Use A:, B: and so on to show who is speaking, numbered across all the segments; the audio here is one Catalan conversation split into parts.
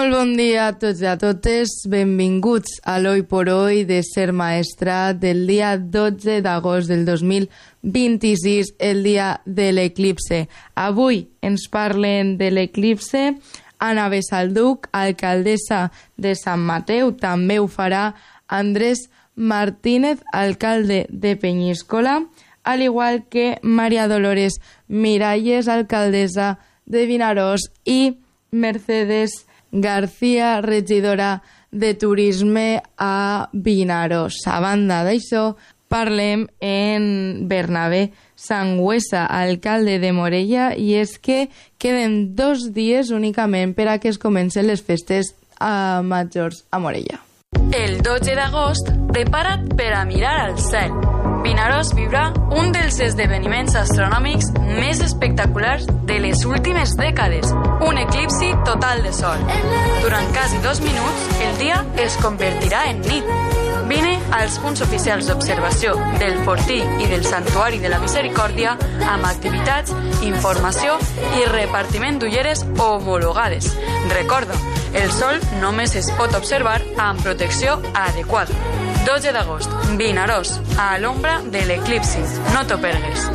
A: Molt bon dia a tots i a totes, benvinguts a l'Hoy por Hoy de Ser Maestra del dia 12 d'agost del 2026, el dia de l'eclipse. Avui ens parlen de l'eclipse Anna Besalduc, alcaldessa de Sant Mateu, també ho farà Andrés Martínez, alcalde de Peñíscola, al igual que María Dolores Miralles, alcaldessa de Vinaròs, i Mercedes García, regidora de Turisme a Vinaròs. A banda d'això, parlem en Bernabé Sangüesa, alcalde de Morella, i és que queden 2 dies únicament per a que es comencen les festes majors a Morella.
B: El 12 d'agost, prepara't per a mirar al cel. Vinaròs viurà un dels esdeveniments astronòmics més espectaculars de les últimes dècades, un eclipsi total de sol. Durant quasi 2 minuts, el dia es convertirà en nit. Vine als punts oficials d'observació del Fortí i del Santuari de la Misericòrdia amb activitats, informació i repartiment d'ulleres homologades. Recorda, el sol només es pot observar amb protecció adequada. 12 d'agost, Vinaròs, a l'ombra de l'eclipsi. No t'ho pergues.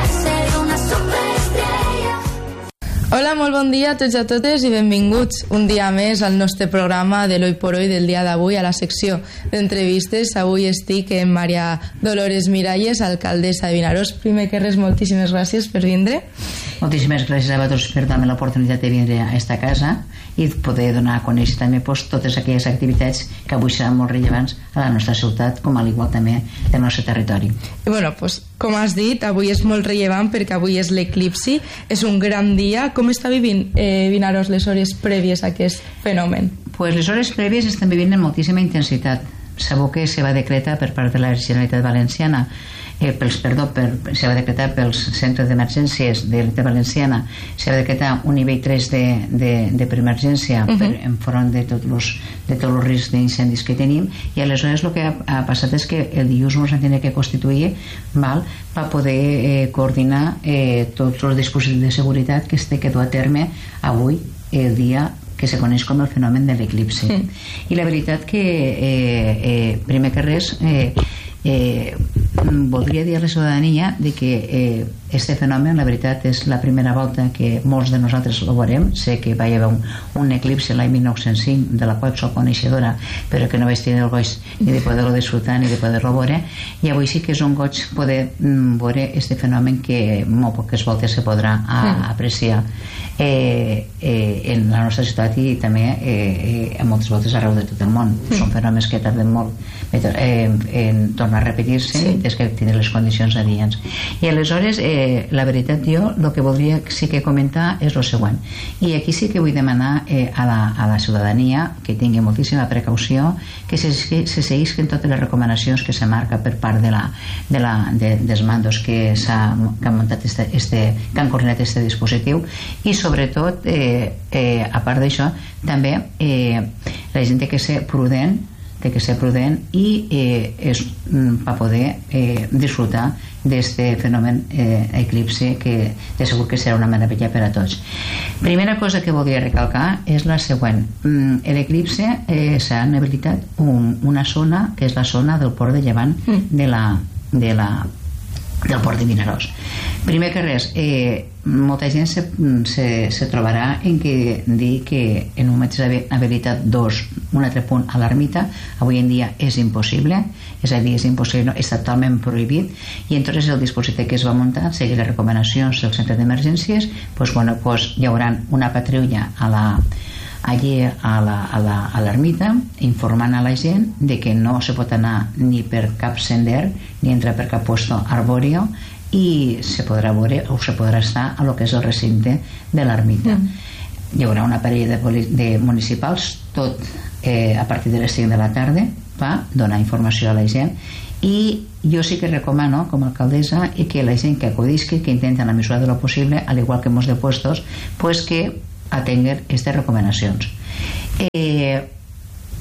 A: Hola, molt bon dia a tots i a totes i benvinguts un dia més al nostre programa de l'Hoy por Hoy del dia d'avui, a la secció d'entrevistes. Avui estic amb María Dolores Miralles, alcaldessa de Vinaròs. Primer que res, moltíssimes gràcies per vindre.
C: Moltíssimes gràcies a vosaltres per donar-me l'oportunitat de vindre a esta casa i poder donar a conèixer també totes aquelles activitats que avui seran molt rellevants a la nostra ciutat, com al igual també del nostre territori.
A: I bueno, com has dit, avui és molt rellevant perquè avui és l'eclipsi, és un gran dia. Com està vivint Vinaròs les hores prèvies a aquest fenomen?
C: Pues les hores prèvies estan vivint amb moltíssima intensitat. Sabeu que se va decretar per part de la Generalitat Valenciana se va decretar pels centres d'emergències de la Generalitat Valenciana, se va decretar un nivell 3 de preemergència enfront de tots els riscs d'incendis que tenim, i aleshores el que ha passat és que el dilluns ens han de constituir per poder coordinar tots els dispositius de seguretat que es té que dur a terme avui, el dia que se coneix com el fenomen de l'eclipsi. I la veritat que primer que res voldria dir a la ciutadania de que este fenomen, la veritat, és la primera volta que molts de nosaltres el veurem. Sé que va haver un eclipsi l'any 1905, de la qual soc coneixedora, però que no vaig tenir el goig ni de poder-lo disfrutar ni de poder-lo veure, i avui sí que és un goig poder veure este fenomen que molt poques voltes se podrà apreciar en la nostra ciutat i també a moltes voltes arreu de tot el món. Són fenòmens que tarden molt en tornar a repetir-se des que tenen les condicions adients. I aleshores la veritat, jo el que voldria sí que comentar és el següent, i aquí sí que vull demanar a la ciutadania que tingui moltíssima precaució, que se seguisquen totes les recomanacions que se marca per part dels mandos que han muntat que han coordinat este dispositiu, i sobretot a part d'això també la gent té que ser prudent i per poder disfrutar d'este fenomen eclipsi, que de segur que serà una meravella per a tots. Primera cosa que voldria recalcar és la següent. L'eclipsi s'ha habilitat una zona que és la zona del port de llevant del port de Vinaròs. Primer que res, molta gent se trobarà en que dir que en un moment s'ha habilitat un altre punt a l'ermita. Avui en dia és impossible, és a dir, és impossible, és totalment prohibit, i entonces el dispositiu que es va muntar, seguir les recomanacions del centre d'emergències, hi haurà una patrulla allí a l'ermita informant a la gent de que no se pot anar ni per cap sender ni entrar per cap puesto arbóreo, i se podrà veure o se podrà estar a lo que és el recinte de l'ermita. Hi haurà una parella de municipals tot a partir de les 5 de la tarda per donar informació a la gent, i jo sí que recomano com a alcaldessa i que la gent que acudisqui, que intenten a la mesura de lo possible, al igual que molts de puestos, pues que atenguen aquestes recomanacions.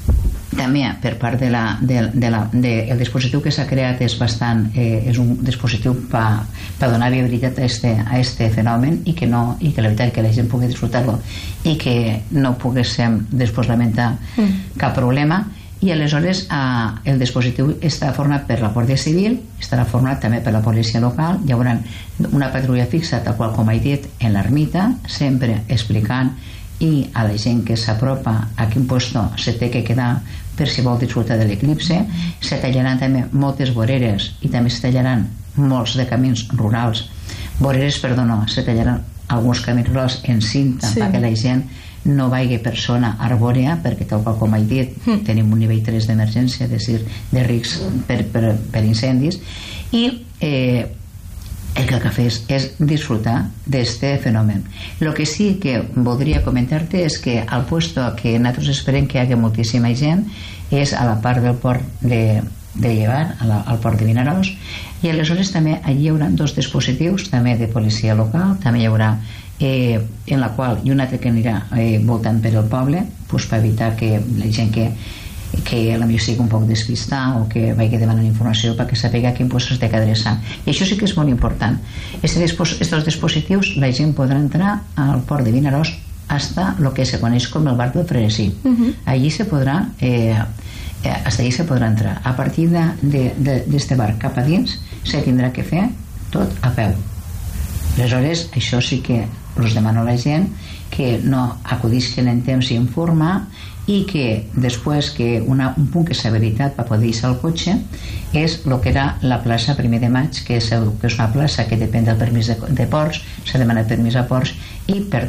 C: també per part del dispositiu que s'ha creat és un dispositiu per donar viabilitat a este fenomen i que la veritat que la gent pugui disfrutar-lo i que no pogués després lamentar cap problema. I aleshores el dispositiu estarà format per la Guàrdia Civil, estarà format també per la policia local, hi haurà una patrulla fixa, tal qual com he dit, en l'ermita, sempre explicant i a la gent que s'apropa a quin puesto se té que quedar per si vol disfrutar de l'eclipse. Se tallaran també moltes voreres i també se tallaran molts de camins rurals, se tallaran alguns camins rurals en cinta perquè la gent no vagi per zona arbòrea, perquè tal qual com he dit tenim un nivell 3 d'emergència, és a dir, de risc per incendis, i el que cal fer és disfrutar d'este fenomen. El que sí que voldria comentar-te és que al puesto que nosaltres esperem que hi hagi moltíssima gent és a la part del port de Llevant, al port de Vinaròs, i aleshores també allí hi haurà dos dispositius també de policia local, també hi haurà en la qual i un altre que anirà voltant per el poble, per evitar que la gent que potser sigui un poc despistar o que vagi demanant informació perquè sàpiga a quin lloc es té que adreçar. I això sí que és molt important. Estos dispositius la gent podrà entrar al port de Vinaròs hasta lo que se coneix com el bar del Frenesí. Allí se podrà hasta allí se podrà entrar. A partir d'este bar cap a dins se tindrà que fer tot a peu. Aleshores, això sí que us demano a la gent que no acudisquen en temps i en forma, i que després que un punt que s'ha habilitat per poder deixar el cotxe és el que era la plaça 1 de maig, que és una plaça que depèn del permís de ports, s'ha demanat permís a ports, i per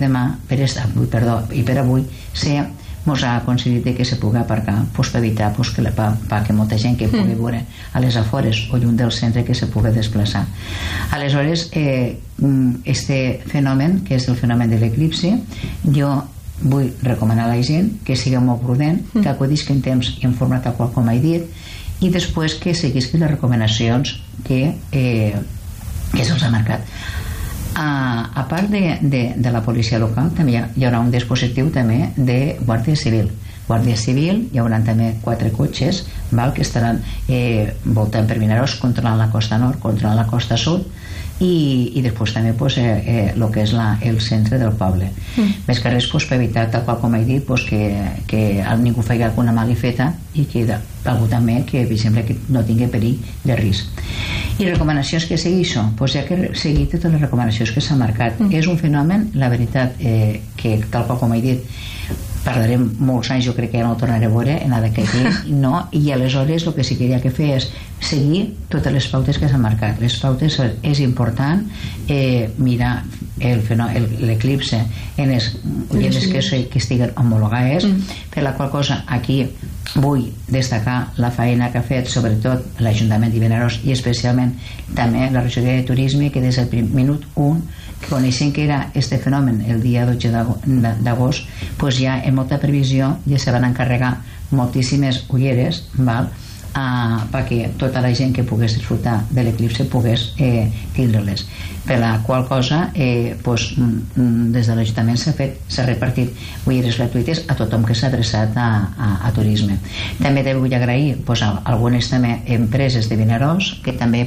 C: avui mos ha concedit que se pugui aparcar per evitar que molta gent que pugui veure a les afores o lluny del centre que se pugui desplaçar. Aleshores, este fenomen, que és el fenomen de l'eclipsi, jo vull recomanar a la gent que sigui molt prudent, que acudisqui en temps i en forma tal qual com he dit, i després que seguisqui les recomanacions que se'ls ha marcat. A part de la policia local també hi haurà un dispositiu també de Guàrdia Civil. Guàrdia Civil, hi haurà també 4 cotxes que estaran voltant per Vinaròs, controlant la costa nord, controlant la costa sud, i després també el que és el centre del poble. Més que res per evitar, tal qual com he dit, que ningú faci alguna malifeta i que algú també que no tingui perill de risc. I recomanacions que segueixo? Ja que he seguit totes les recomanacions que s'han marcat. És un fenomen, la veritat, que tal qual com he dit tardarem molts anys, jo crec que ja no ho tornaré a veure en d'aquí, no? I aleshores el que sí que hi ha que fer és seguir totes les pautes que s'han marcat. Les pautes és important mirar l'eclipse en les ulleres que estiguen homologades, per la qual cosa aquí vull destacar la feina que ha fet sobretot l'Ajuntament de Vinaròs i especialment també la regidoria de turisme, que des del minut 1 que coneixen que era este fenomen el dia 12 d'agost, ja en molta previsió ja se van encarregar moltíssimes ulleres perquè tota la gent que pogués disfrutar de l'eclipse pogués tindre-les, per la qual cosa des de l'Ajuntament s'ha repartit ulleres gratuïtes a tothom que s'ha adreçat a turisme. També vull agrair a algunes també empreses de Vinaròs que també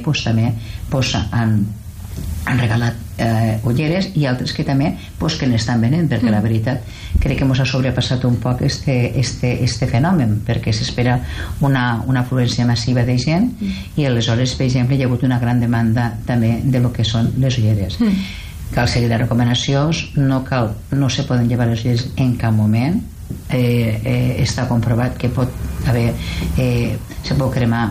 C: han regalat ulleres, i altres que també que n'estan venent, perquè la veritat crec que ens ha sobrepassat un poc este fenomen, perquè s'espera una afluència massiva de gent, i aleshores, per exemple, hi ha hagut una gran demanda també de lo que són les ulleres. Cal seguir les recomanacions, no se poden llevar les ulleres en cap moment. Està comprovat que se pot cremar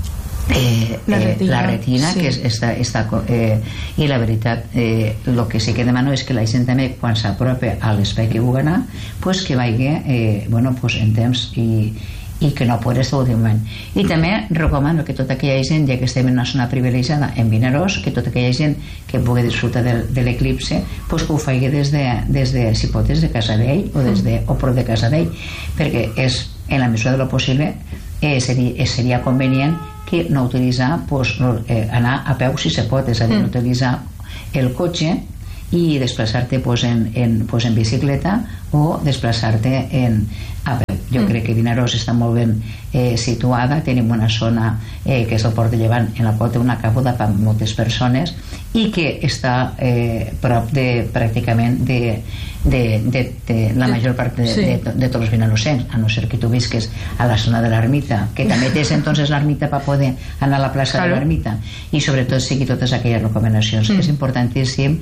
C: la retina que i la veritat el que sí que demano és que la gent també quan s'apropa a l'espai que vulgui anar que vagi en temps i que no pot estar últimament. I també recomano que tota aquella gent, ja que estem en una zona privilegiada en Vinaròs, que tota aquella gent que pugui disfrutar de l'eclipse que ho faci des de, si pot, des de casa d'ell o prop de casa d'ell, perquè en la mesura de lo possible seria convenient que no utilitzar anar a peu si se pot, és a dir, utilitzar el cotxe i desplaçar-te en bicicleta o desplaçar-te a peu. Jo crec que Vinaròs està molt ben situada, tenim una zona que és el Port de Llevant, en la qual té una cabuda per moltes persones i que està prop pràcticament de la major part de tots els vinarosens, a no ser que tu visques a la zona de l'ermita, que també tens entonces l'ermita per poder anar a la plaça de l'ermita, i sobretot seguir totes aquelles recomanacions. És importantíssim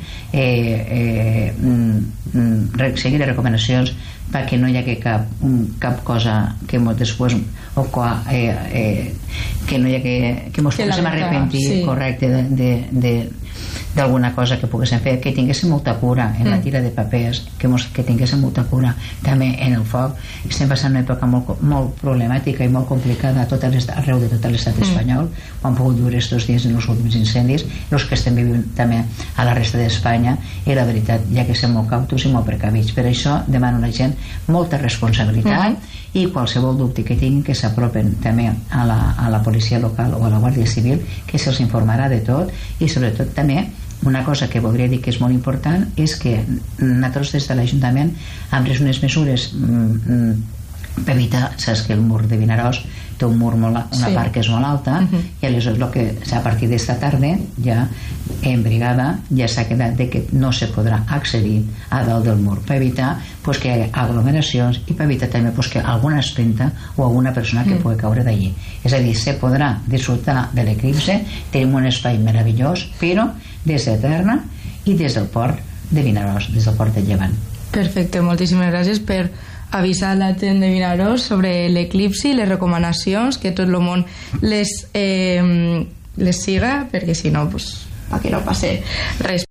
C: seguir les recomanacions perquè no hi hagi cap cosa que després o que no hi hagi que ens poguéssim arrepentir correcte d'alguna cosa que poguéssim fer, que tinguéssim molta cura en la tira de papers, que tinguéssim molta cura també en el foc. Estem passant una època molt problemàtica i molt complicada arreu de tot l'estat espanyol, ho han pogut viure estos dies en els últims incendis, els que estem vivint també a la resta d'Espanya, i la veritat hi ha que ser molt cautos i molt precavits. Per això demano a la gent molta responsabilitat i qualsevol dubte que tinguin que s'apropen també a la policia local o a la Guàrdia Civil, que se'ls informarà de tot. I sobretot també una cosa que voldria dir que és molt important és que nosaltres des de l'Ajuntament hem pres unes mesures per evitar, saps que el mur de Vinaròs té un mur una part que és molt alta, i aleshores a partir d'esta tarda ja en brigada ja s'ha quedat de que no se podrà accedir a dalt del mur, per evitar que hi hagi aglomeracions i per evitar també que alguna espenta o alguna persona que pugui caure d'allí. És a dir, se podrà disfrutar de l'eclipse, tenim un espai meravellós, però des d'Eterna i des del port de Vinaròs, des del port de Llevant.
A: Perfecte, moltíssimes gràcies per avisar la gent de Vinaròs sobre l'eclipsi i les recomanacions, que tot el món les siga, perquè si no, que no passi res.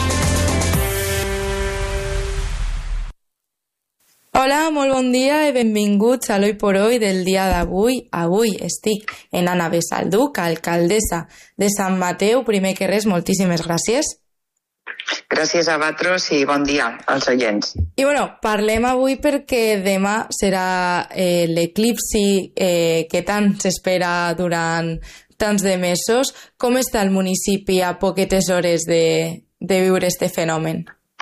A: Hola, molt bon dia i benvinguts a l'Hoy por Hoy del dia d'avui. Avui estic en Anna Besalduc, alcaldessa de Sant Mateu. Primer que res, moltíssimes gràcies.
D: Gràcies a vosaltres i bon dia als oients.
A: I parlem avui perquè demà serà l'eclipsi que tant s'espera durant tants de mesos. Com està el municipi a poquetes hores de viure este fenomen?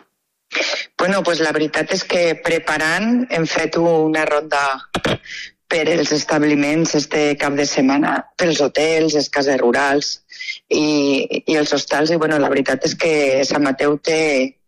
D: Pues la veritat és que preparant hem fet una ronda per els establiments este cap de setmana, pels hotels, les cases rurals i els hostals, i la veritat és que Sant Mateu té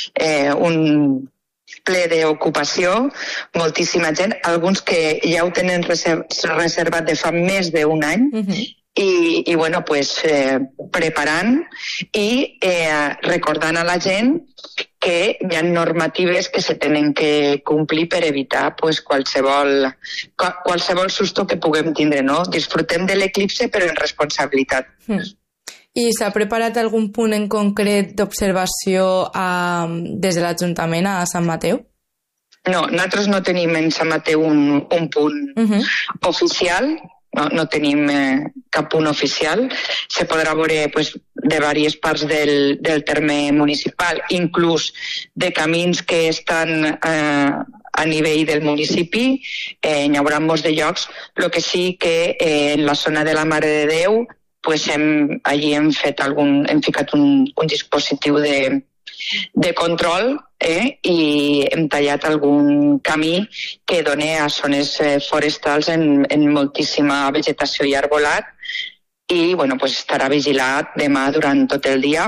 D: un ple d'ocupació, moltíssima gent, alguns que ja ho tenen reservat de fa més d'un any, i preparant i recordant a la gent que hi ha normatives que se tenen que complir per evitar qualsevol susto que puguem tindre, no? Disfrutem de l'eclipse però en responsabilitat.
A: I s'ha preparat algun punt en concret d'observació des de l'Ajuntament a Sant Mateu?
D: No, nosaltres no tenim en Sant Mateu un punt oficial. No tenim cap punt oficial. Se podrà veure de diverses parts del terme municipal, inclús de camins que estan a nivell del municipi. Hi haurà molts de llocs. El que sí que en la zona de la Mare de Déu allí hem ficat un dispositiu de control i hem tallat algun camí que dona a zones forestals en moltíssima vegetació i arbolat, i estarà vigilat demà durant tot el dia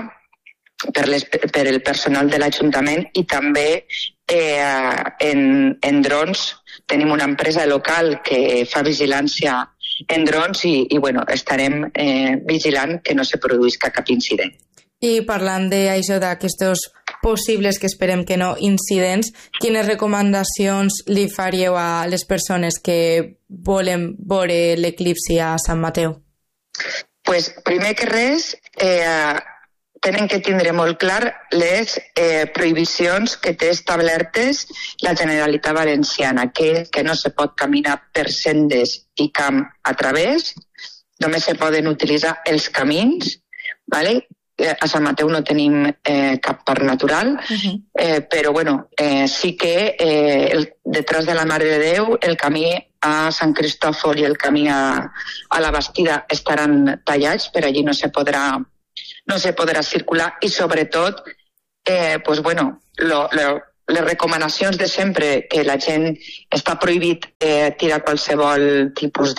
D: per el personal de l'Ajuntament, i també en drons. Tenim una empresa local que fa vigilància en drons i estarem vigilant que no se produïsca cap incident.
A: I parlant d'això, d'aquestos possibles, que esperem que no, incidents, quines recomanacions li faríeu a les persones que volen veure l'eclipsi a Sant Mateu?
D: Primer que res, tenen que tindre molt clar les prohibicions que té establertes la Generalitat Valenciana, que no se pot caminar per sendes i camp a través, només se poden utilitzar els camins, ¿vale? A Sant Mateu no tenim cap parc natural, però sí que detrás de la Mare de Déu el camí a Sant Cristòfol i el camí a la Bastida estaran tallats, per allí no se podrà circular, i sobretot les recomanacions de sempre, que la gent està prohibit tirar qualsevol tipus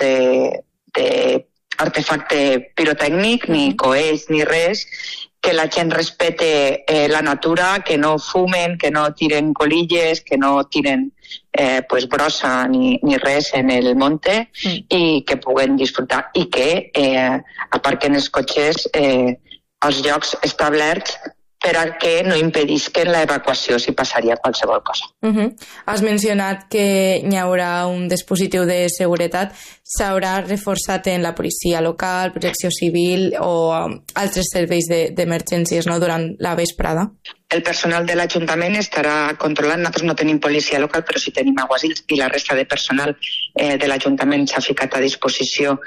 D: d'artefacte pirotècnic, ni coets, ni res, que la gent respete la natura, que no fumen, que no tiren colilles, que no tiren brossa ni res en el monte i que puguen disfrutar i que aparquen els cotxes als llocs establerts perquè no impedisquen l'evacuació si passaria qualsevol cosa.
A: Has mencionat que hi haurà un dispositiu de seguretat. S'haurà reforçat en la policia local, protecció civil o altres serveis d'emergències, no?, durant la vesprada?
D: El personal de l'Ajuntament estarà controlant. Nosaltres no tenim policia local, però sí tenim aguasils i la resta de personal de l'Ajuntament s'ha ficat a disposició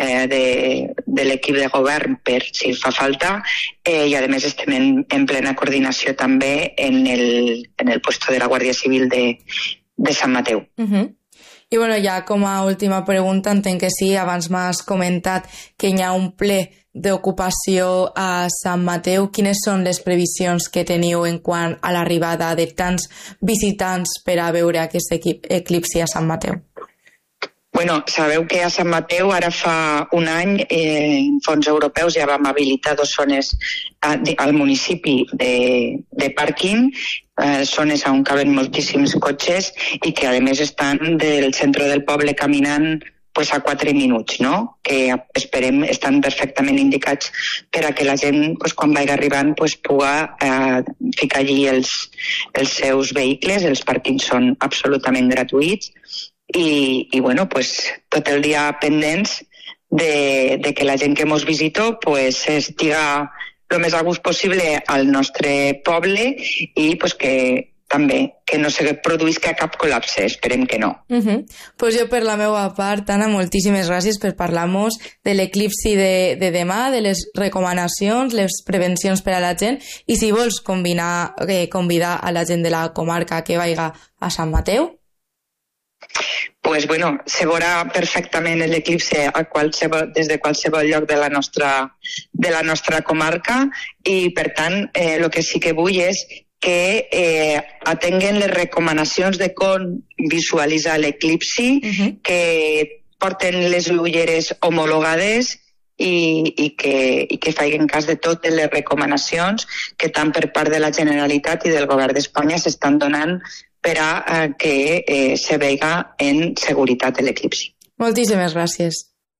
D: de l'equip de govern per si fa falta i a més estem en plena coordinació també en el puesto de la Guàrdia Civil de Sant Mateu.
A: I ja com a última pregunta, entenc que sí, abans m'has comentat que hi ha un ple d'ocupació a Sant Mateu. Quines són les previsions que teniu en quant a l'arribada de tants visitants per a veure aquest eclipsi a Sant Mateu?
D: Sabeu que a Sant Mateu ara fa un any en fons europeus ja vam habilitar 2 zones al municipi de pàrquing, zones on caben moltíssims cotxes i que a més estan del centre del poble caminant a 4 minuts, no? Que esperem estan perfectament indicats per a que la gent quan vagi arribant puga ficar allí els seus vehicles. Els pàrquings són absolutament gratuïts i tot el dia pendents de que la gent que ens visita estiga el més a gust possible al nostre poble i que també que no se produïsca cap col·lapse, esperem que no.
A: Jo per la meva part, Anna, moltíssimes gràcies per parlar-nos de l'eclipsi de demà, de les recomanacions, les prevencions per a la gent i si vols convidar a la gent de la comarca que vaiga a Sant Mateu.
D: Se veurà perfectament l'eclipse des de qualsevol lloc de la nostra comarca i, per tant, el que sí que vull és que atenguen les recomanacions de com visualitzar l'eclipsi, que porten les ulleres homologades i que facin cas de totes les recomanacions que tant per part de la Generalitat i del Govern d'Espanya s'estan donant per a que se veiga en seguretat l'eclipsi.
A: Moltíssimes gràcies.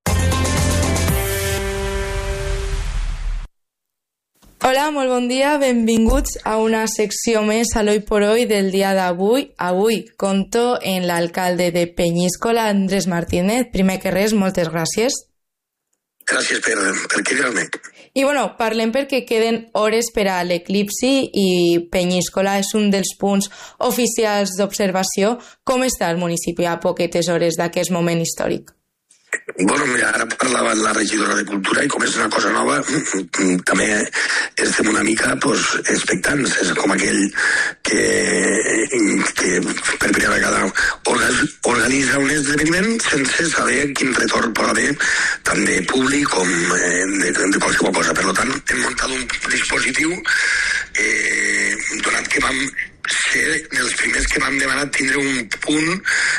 A: Hola, molt bon dia, benvinguts a una secció més a l'Hoy por Hoy del dia d'avui. Avui conto en l'alcalde de Peñíscola, Andrés Martínez. Primer que res, moltes gràcies.
E: Gràcies per cridar-me.
A: I parlem perquè queden hores per a l'eclipsi i Peñíscola és un dels punts oficials d'observació. Com està el municipi a poquetes hores d'aquest moment històric?
E: Ara parlava la regidora de Cultura i com és una cosa nova també estem una mica expectants. És com aquell que per primera vegada organitza un esdeveniment sense saber quin retorn pot haver tant de públic com de qualsevol cosa. Per tant, hem muntat un dispositiu donat que vam ser dels primers que vam demanar tindre un punt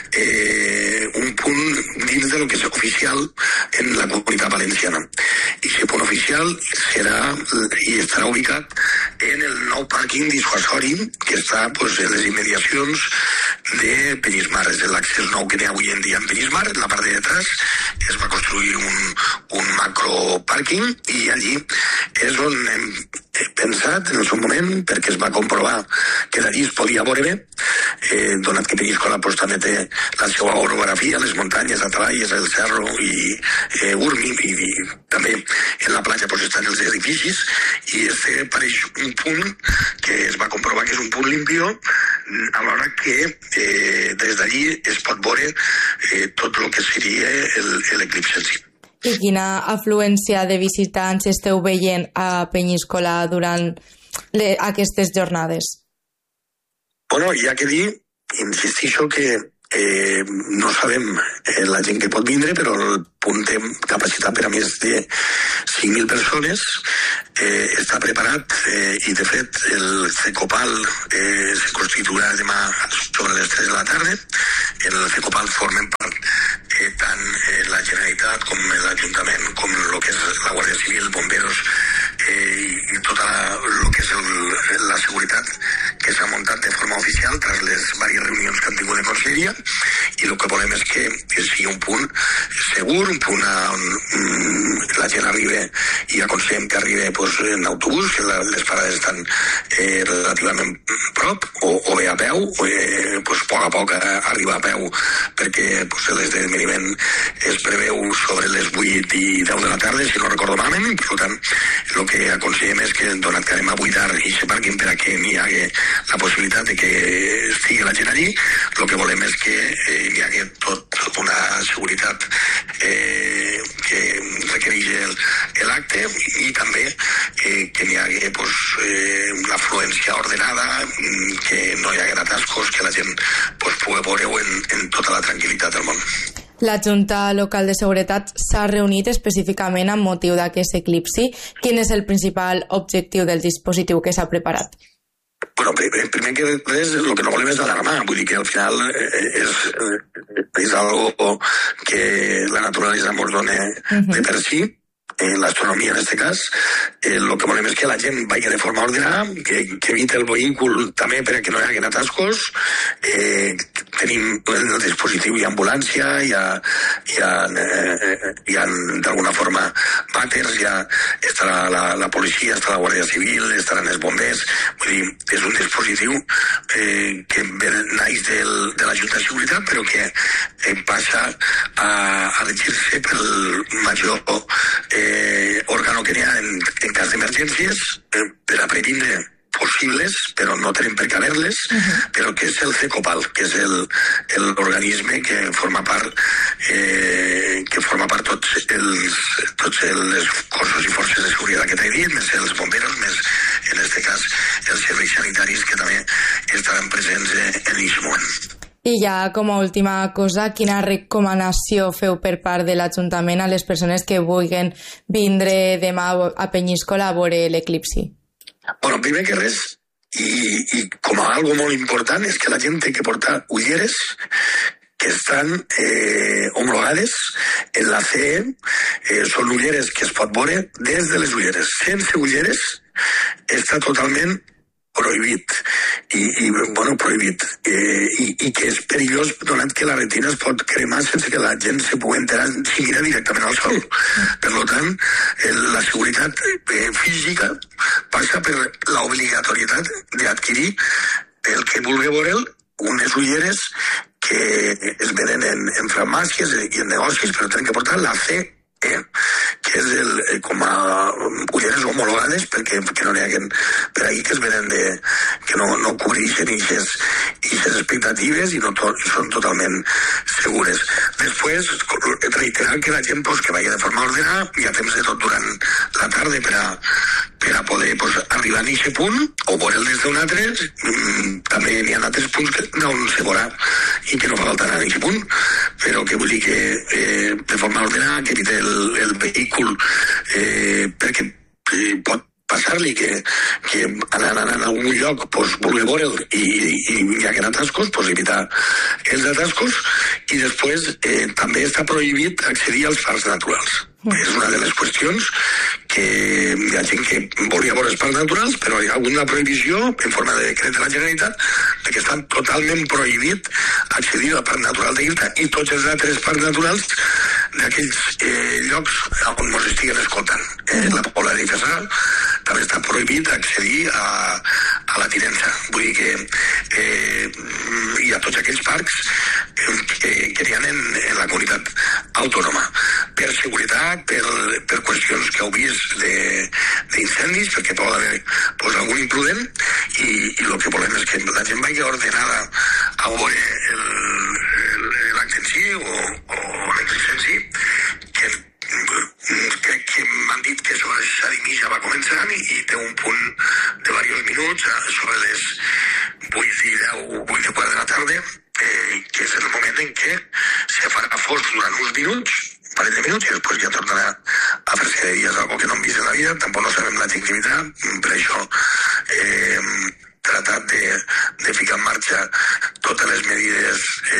E: dins del que és oficial en la Comunitat Valenciana. I aquest punt oficial estarà ubicat en el nou pàrquing dissuasori que està en les immediacions de Penyísmar. És l'accés nou que té avui en dia en Penyísmar. En la part de detrás es va construir un macropàrquing i allí és on hem pensat en el seu moment, perquè es va comprovar que d'allí es podia veure bé, donat que Peñíscola també té la seva orografia, les muntanyes, Atalayes, el Cerro i Urmi, i també en la platja estan els edificis, i pareix un punt que es va comprovar que és un punt limpio, alhora que des d'allí es pot veure tot el que seria l'eclipsi en si.
A: I quina afluència de visitants esteu veient a Peñíscola durant aquestes jornades?
E: Hi ha que dir, insistixo que no sabem la gent que pot vindre, però el punt té capacitat per a més de 5.000 persones, està preparat i de fet el Cecopal se constituirà demà sobre les 3 de la tarda. En el Cecopal formen part tant la Generalitat com l'Ajuntament, com el que és la Guàrdia Civil, bomberos i tota el que és la seguretat que s'ha muntat de forma oficial tras les diverses reunions que han tingut de conselleria, i el que volem és que sigui un punt segur, un punt on la gent arriba, i aconsellem que arriba en autobús, que les parades estan relativament prop, o bé a peu, a poc a poc arribar a peu, perquè l'esdeveniment es preveu sobre les 8 i 10 de la tarda, si no recordo malament, i per tant el que aconsellem és que, donat que anem a buidar i se parquin per a que n'hi hagi la possibilitat de que estigui la gent allí, el que volem és que hi hagi tot una seguretat que requereix l'acte, i també que hi hagi una afluència ordenada, que no hi hagi atascos, que la gent pugui veure-ho en tota la tranquil·litat del món.
A: La Junta Local de Seguretat s'ha reunit específicament amb motiu d'aquest eclipsi. Quin és el principal objectiu del dispositiu que s'ha preparat?
E: Bueno, primer que res, el que no volem és alarmar, vull dir que al final és algo que la naturalesa ens dona de per si, l'astronomia en aquest cas. El que volem és que la gent vagi de forma ordenada, que eviti el vehicle també perquè no hi hagi atascos. Tenim el dispositiu, hi ha ambulància, hi ha d'alguna forma vàters, estarà la policia, estarà la Guàrdia Civil, estaran els bombers. Vull dir, és un dispositiu que naix de la Junta de Seguretat, però que passa a regir-se pel major òrgano que n'hi ha en cas d'emergències, per a previndre possibles, però no tenim per què haver-les, però que és el Cecopal, que és l'organisme que forma part tots els cossos i forces de seguretat que t'he dit, més els bomberos, més en aquest cas els serveis sanitaris que també estaran presents en aquest moment.
A: I ja com a última cosa, quina recomanació feu per part de l'Ajuntament a les persones que vulguin vindre demà a Penyíscola a veure l'eclipsi?
E: Bueno, primer que res, i com a algo molt important, és que la gent té que portar ulleres que estan homologades en la CE. Són ulleres que es pot veure des de les ulleres. Sense ulleres està totalment prohibit, prohibit, i que és perillós donat que la retina es pot cremar sense que la gent se pugui enterar si mira directament al sol. Per tant, la seguretat física passa per l'obligatorietat d'adquirir el que vulgui veure'l, unes ulleres que es venen en farmàcies i en negocis, però tenen que portar la CE, que és com a ulleres homologades perquè no n'hi haguen per ahí que es venen que no cobreixen aquestes expectatives i no són totalment segures. Després, reiterar que la gent que vagi de forma ordenada, hi ha temps de tot durant la tarda per a poder arribar a aquest punt o veure'l des d'un altre. També n'hi ha altres punts on se veurà i que no fa falta anar a aquest punt, però que vull dir que de forma ordenada, que evite el vehicle perquè pot passar-li que anant a algun lloc vulgui veure'l i hi hagi atascos, evitar els atascos. I després també està prohibit accedir als parcs naturals. És una de les qüestions que hi ha gent que volia veure els parcs naturals, però hi ha alguna prohibició en forma de decret de la Generalitat de que estan totalment prohibit accedir al parc natural d'Irta i tots els altres parcs naturals d'aquells llocs on ens estiguen escoltant. La Pobla de Fessar també està prohibit accedir a la Tinença. Vull dir que hi ha tots aquells parcs que n'hi ha en la comunitat autònoma. Per seguretat, per qüestions que heu vist d'incendis, perquè pot haver algun imprudent, i el que volem és que la gent vagi ordenada a veure l'acte en si o l'eclipsi en si, que crec que m'han dit que sobre les 7:30 ja va començant i té un punt de diversos minuts sobre les 8 i 10 o 8 i 4 de la tarda, que és el moment moment en què se farà fosc durant uns minuts, un parell de minuts, i després ja tornarà a fer-se de dies, algo que no hem vist en la vida, tampoc no sabem la tecnivitat, per això hem tratat de ficar en marxa totes les medides